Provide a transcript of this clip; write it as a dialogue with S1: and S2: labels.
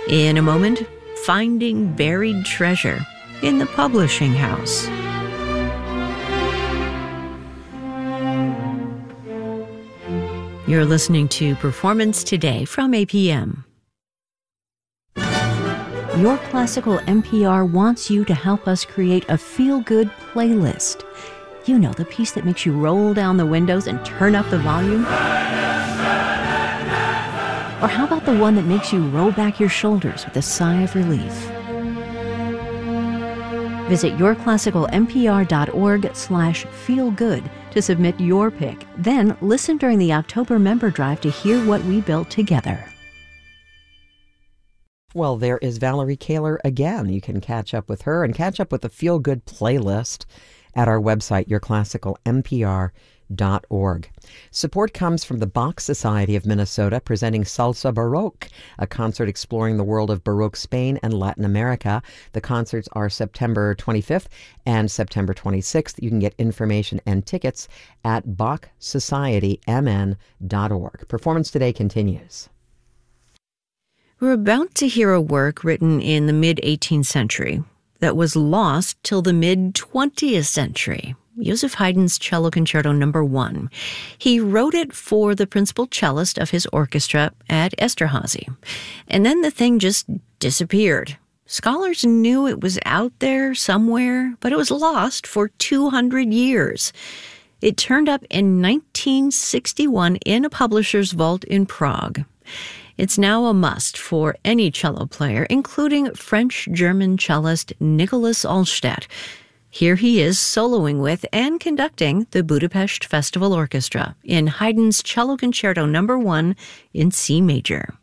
S1: In a moment, finding buried treasure in the publishing house. You're listening to Performance Today from APM. Your Classical NPR wants you to help us create a feel-good playlist. You know, the piece that makes you roll down the windows and turn up the volume? Or how about the one that makes you roll back your shoulders with a sigh of relief? Visit yourclassicalnpr.org/feelgood to submit your pick. Then listen during the October member drive to hear what we built together.
S2: Well, there is Valerie Kaler again. You can catch up with her and catch up with the Feel Good playlist at our website, yourclassicalnpr.org. Support comes from the Bach Society of Minnesota, presenting Salsa Baroque, a concert exploring the world of Baroque Spain and Latin America. The concerts are September 25th and September 26th. You can get information and tickets at BachSocietyMN.org. Performance Today continues.
S1: We're about to hear a work written in the mid-18th century that was lost till the mid-20th century. Joseph Haydn's Cello Concerto No. 1. He wrote it for the principal cellist of his orchestra at Esterhazy. And then the thing just disappeared. Scholars knew it was out there somewhere, but it was lost for 200 years. It turned up in 1961 in a publisher's vault in Prague. It's now a must for any cello player, including French-German cellist Nicholas Alstedt. Here he is soloing with and conducting the Budapest Festival Orchestra in Haydn's Cello Concerto No. 1 in C major.